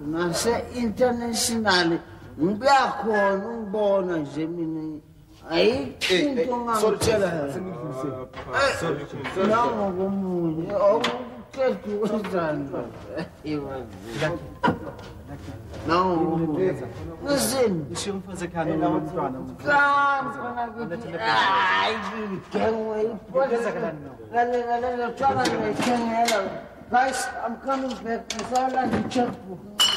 nase-international ngiyakhona ungibona nje mina ayikho into nangokomunye okuqeda wenzani nangokomunye ngizini guys, I'm coming back. I saw like a checkbook.